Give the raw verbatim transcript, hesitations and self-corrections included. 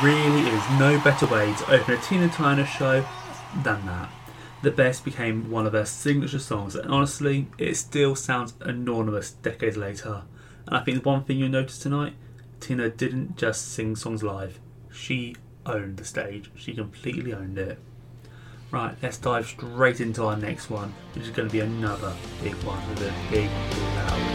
really is no better way to open a Tina Turner show than that. The Best became one of her signature songs, and honestly, it still sounds enormous decades later. And I think the one thing you'll notice tonight, Tina didn't just sing songs live, she owned the stage. She completely owned it. Right, let's dive straight into our next one, which is going to be another big one with a big, loud